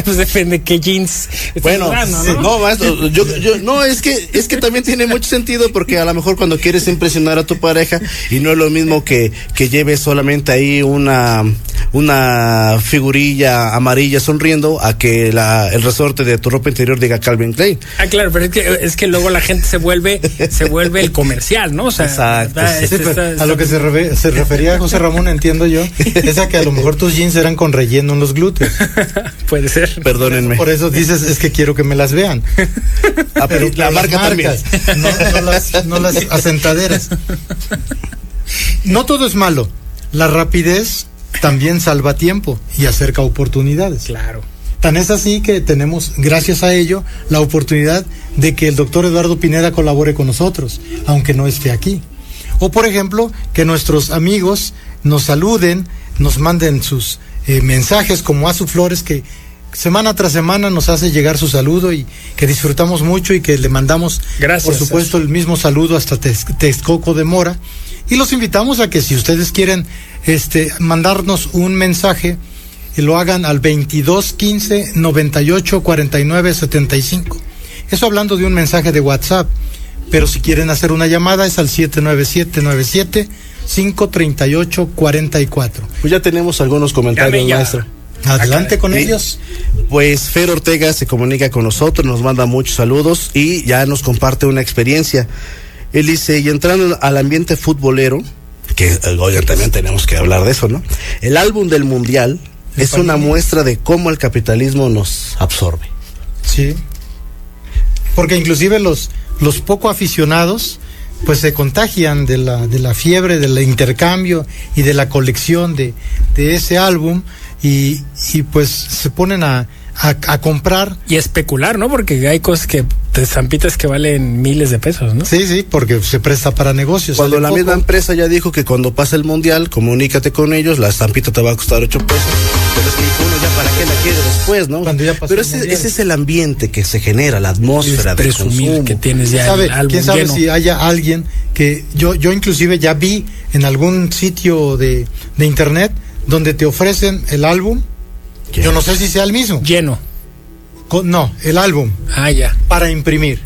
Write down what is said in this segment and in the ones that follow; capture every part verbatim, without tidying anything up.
pues depende qué jeans. Bueno, usando, sí, ¿no? no, maestro, yo, yo, no, es que, es que también tiene mucho sentido, porque a lo mejor cuando quieres impresionar a tu pareja, y no es lo mismo que, que lleves solamente ahí una, una figurilla amarilla sonriendo, a que la, el resorte de tu ropa interior diga Calvin Klein. Ah, claro, pero es que, es que luego la gente se vuelve, se vuelve el comercial, ¿no? O sea, exacto, ¿verdad? sí. Este, Sí, está, está, a lo que se, re, se refería José Ramón, entiendo yo, es a que a lo mejor tus jeans eran con relleno en los glúteos. puede ser. Perdónenme. Por eso dices, es que quiero que me las vean. Ah, pero la las marca también. marcas, no, no las, no las asentaderas. No todo es malo. La rapidez también salva tiempo y acerca oportunidades. Claro. Tan es así que tenemos, gracias a ello, la oportunidad de que el doctor Eduardo Pineda colabore con nosotros, aunque no esté aquí. O, por ejemplo, que nuestros amigos nos saluden, nos manden sus eh, mensajes, como Azu Flores, que semana tras semana nos hace llegar su saludo y que disfrutamos mucho y que le mandamos, gracias, por supuesto, Azu, el mismo saludo hasta Tex- Texcoco de Mora. Y los invitamos a que, si ustedes quieren este, mandarnos un mensaje, y lo hagan al veintidós quince noventa y ocho cuarenta y nueve setenta y cinco. Eso hablando de un mensaje de WhatsApp. Pero si quieren hacer una llamada es al siete nueve siete nueve siete cinco tres ocho cuatro cuatro. Pues ya tenemos algunos comentarios, ya. maestro. Adelante con Sí. ellos. Pues Fer Ortega se comunica con nosotros, nos manda muchos saludos y ya nos comparte una experiencia. Él dice, y entrando al ambiente futbolero, que oigan, también tenemos que hablar de eso, ¿no? El álbum del Mundial El es una Panini. muestra de cómo el capitalismo nos absorbe. Sí. Porque inclusive los, los poco aficionados pues se contagian de la, de la fiebre del intercambio y de la colección de, de ese álbum y, y pues se ponen a, a, a comprar. Y especular, ¿no? Porque hay cosas que, de estampitas que valen miles de pesos, ¿no? Sí, sí, porque se presta para negocios. Cuando sale la poco. misma empresa ya dijo que cuando pase el Mundial, comunícate con ellos, la estampita te va a costar ocho pesos. Pero es que uno ya para qué la quiere después, ¿no? Cuando ya pasó Pero el ese, Mundial. ese es el ambiente que se genera, la atmósfera Es del presumir consumo. que tienes ya ¿Sabe? el álbum ¿Quién sabe lleno. si haya alguien que yo yo inclusive ya vi en algún sitio de, de internet donde te ofrecen el álbum? ¿Qué? Yo no sé si sea el mismo. Lleno. Con- no, el álbum Ah, ya. para imprimir.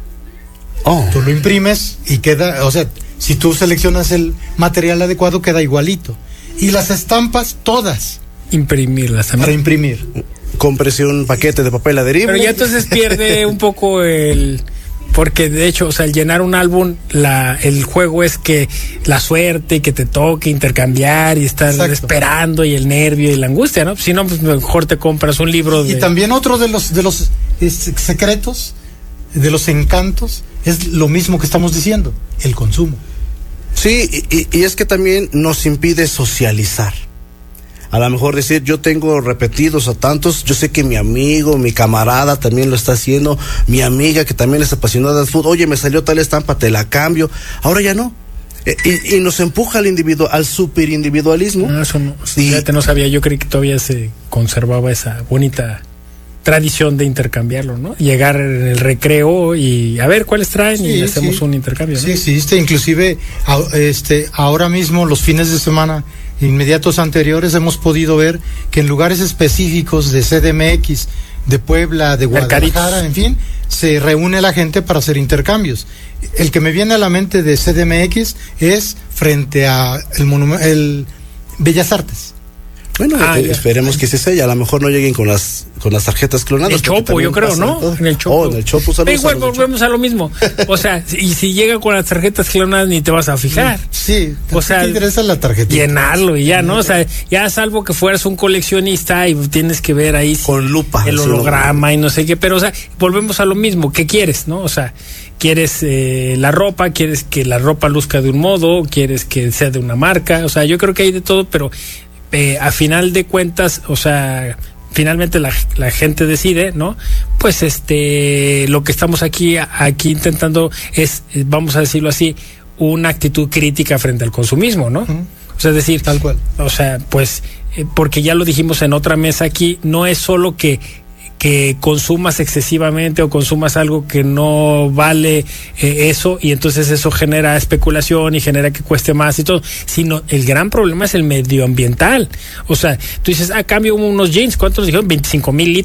Oh. Tú lo imprimes y queda, o sea, si tú seleccionas el material adecuado queda igualito. Y las estampas todas Imprimirlas para también. imprimir. Cómprese un paquete de papel adherible. Pero ya entonces pierde un poco el... Porque de hecho, o sea, al llenar un álbum, la, el juego es que la suerte, que te toque intercambiar y estar Exacto. esperando y el nervio y la angustia, ¿no? Si no, pues mejor te compras un libro de... Y también otro de los de los es, secretos, de los encantos, es lo mismo que estamos diciendo, el consumo. Sí, y, y es que también nos impide socializar. A lo mejor decir, yo tengo repetidos a tantos, yo sé que mi amigo, mi camarada también lo está haciendo, mi amiga que también es apasionada del fútbol, oye, me salió tal estampa, te la cambio, ahora ya no. Eh, y, y nos empuja al individuo, al superindividualismo. No, eso no, Sí. fíjate, no sabía, yo creí que todavía se conservaba esa bonita tradición de intercambiarlo, ¿no? Llegar en el recreo y a ver cuáles traen y Sí, hacemos sí. un intercambio, ¿no? Sí existe, inclusive a- este ahora mismo los fines de semana inmediatos anteriores hemos podido ver que en lugares específicos de C D M X, de Puebla, de Mercaditos. Guadalajara, en fin, se reúne la gente para hacer intercambios. El que me viene a la mente de C D M X es frente a el monumento, el Bellas Artes. Bueno, Ah, eh, ya. esperemos que se sea, a lo mejor no lleguen con las con las tarjetas clonadas. En el porque Chopo, también yo creo, pasa ¿no? todo. En el Chopo. Oh, en el Chopo, saludos Pero igual a los del volvemos a lo mismo. O sea, y si llega con las tarjetas clonadas ni te vas a fijar. Sí, O sea, ¿te interesa la tarjeta? Llenarlo y ya, ¿no? O sea, ya salvo que fueras un coleccionista y tienes que ver ahí si Con lupa. el así, holograma y no sé qué, pero o sea, volvemos a lo mismo, ¿qué quieres, no? O sea, quieres eh, la ropa, quieres que la ropa luzca de un modo, quieres que sea de una marca, o sea, yo creo que hay de todo, pero eh, a final de cuentas, o sea, finalmente la, la gente decide, ¿no? Pues este, lo que estamos aquí, aquí intentando es, vamos a decirlo así, una actitud crítica frente al consumismo, ¿no? Ujú. O sea, es decir, Tal cual. o sea, pues, eh, porque ya lo dijimos en otra mesa aquí, no es solo que que consumas excesivamente o consumas algo que no vale eh, eso y entonces eso genera especulación y genera que cueste más y todo, sino el gran problema es el medioambiental. O sea, tú dices, a cambio unos jeans, ¿cuántos dijeron? veinticinco mil litros.